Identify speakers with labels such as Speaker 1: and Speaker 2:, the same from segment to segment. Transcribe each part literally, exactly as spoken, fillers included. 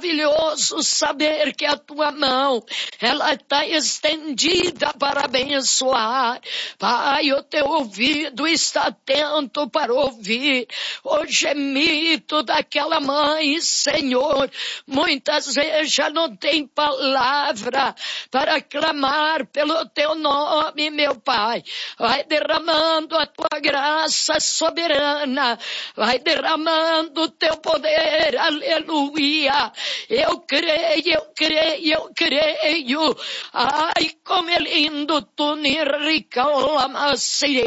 Speaker 1: maravilhoso saber que a tua mão, ela está estendida para abençoar. Pai, o teu ouvido está atento para ouvir o gemido daquela mãe, Senhor. Muitas vezes já não tem palavra para clamar pelo teu nome, meu Pai. Vai derramando a tua graça soberana, vai derramando o teu poder, aleluia. Eu creio, eu creio, eu creio. Ai, como é lindo tu nirrica olama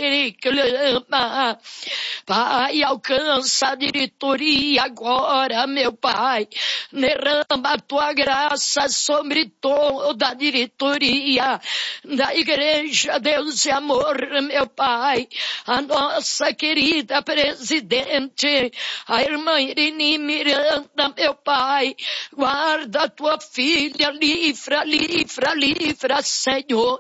Speaker 1: clama. Pai, alcança a diretoria agora, meu Pai. Derrama a tua graça sobre toda a diretoria da igreja, Deus e amor, meu Pai. A nossa querida presidente, a irmã Irini Miranda, meu Pai. Guarda a tua filha, livra, livra, livra, Senhor.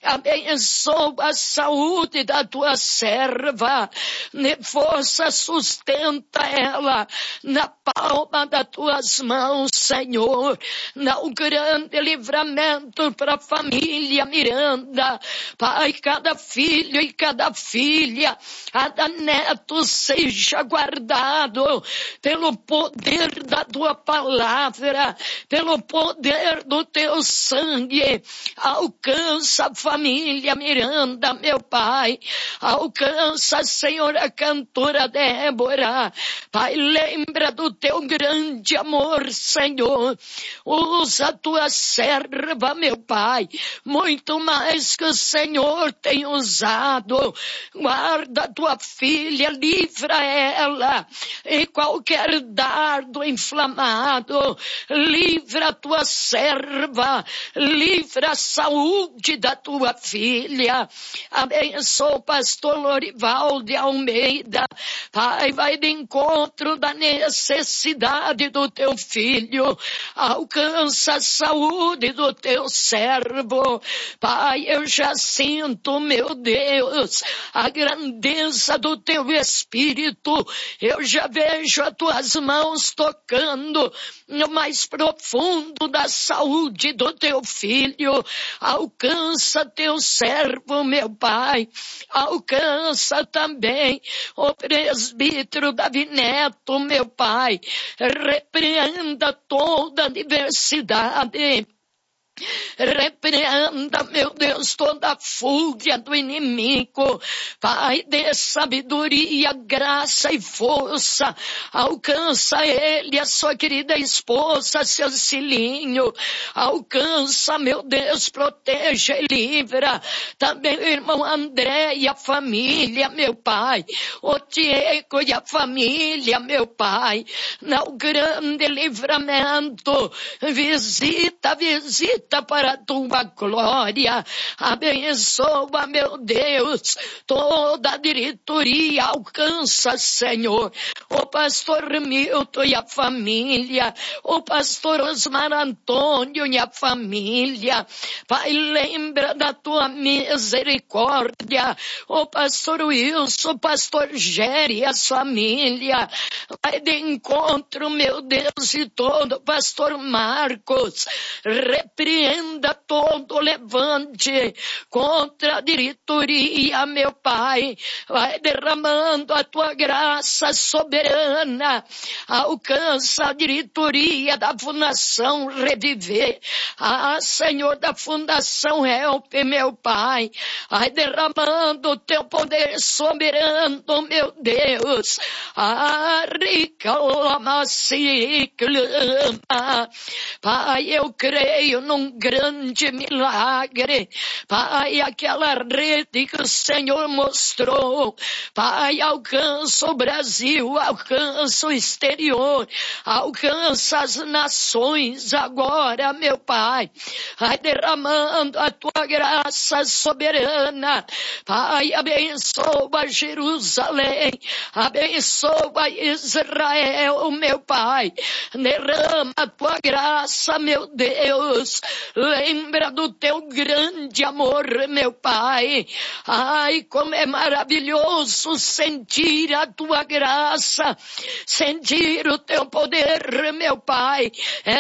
Speaker 1: Abençoa a saúde da tua serva, de força sustenta ela na palma das tuas mãos, Senhor. Dá um grande livramento para a família Miranda, Pai, cada filho e cada filha, cada neto seja guardado pelo poder da tua palavra, pelo poder do teu sangue. Alcança a família Miranda, meu Pai. Alcança, Senhor, a cantora Débora. Pai, lembra do teu grande amor, Senhor. Usa a tua serva, meu Pai, muito mais que o Senhor tem usado. Guarda a tua filha, livra ela em qualquer dardo inflamado. Livra a tua serva, livra a saúde da tua tua filha. Abençoa o pastor Lorival de Almeida. Pai, vai de encontro da necessidade do teu filho. Alcança a saúde do teu servo. Pai, eu já sinto, meu Deus, a grandeza do teu Espírito. Eu já vejo as tuas mãos tocando no mais profundo da saúde do teu filho. Alcança teu servo, meu Pai. Alcança também o presbítero Davi Neto, meu Pai. Repreenda toda a adversidade. Repreenda, meu Deus, toda a fúria do inimigo. Pai, dê sabedoria, graça e força. Alcança ele, a sua querida esposa, seu Cilinho. Alcança, meu Deus, proteja e livra. Também o irmão André e a família, meu Pai. O Diego e a família, meu Pai. No grande livramento. Visita, visita para a tua glória. Abençoa, meu Deus, toda a diretoria. Alcança, Senhor, o pastor Milton e a família, o pastor Osmar Antônio e a família. Pai, lembra da tua misericórdia, o pastor Wilson, o pastor Géry e a família. Vai de encontro, meu Deus, e todo, pastor Marcos. Repreenda todo levante contra a diretoria, meu Pai. Vai derramando a tua graça soberana. Alcança a diretoria da Fundação Reviver. Ah, Senhor, da Fundação Help, meu Pai. Vai derramando o teu poder soberano, meu Deus. Ah, rica lama se clama. Pai, eu creio num grande milagre. Pai, aquela rede que o Senhor mostrou. Pai, alcança o Brasil, alcança o exterior, alcança as nações agora, meu Pai. Vai derramando a tua graça soberana. Pai, abençoa Jerusalém, abençoa Israel, meu Pai. Derrama a tua graça, meu Deus. Lembra do teu grande amor, meu Pai. Ai, como é maravilhoso sentir a tua graça, sentir o teu poder, meu Pai. É